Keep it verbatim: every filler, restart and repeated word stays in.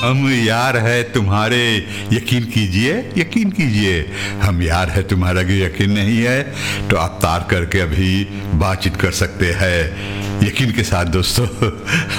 हम यार है तुम्हारे, यकीन कीजिए यकीन कीजिए। हम यार है तुम्हारा, अगर यकीन नहीं है तो आप तार करके अभी बातचीत कर सकते हैं, यकीन के साथ दोस्तों।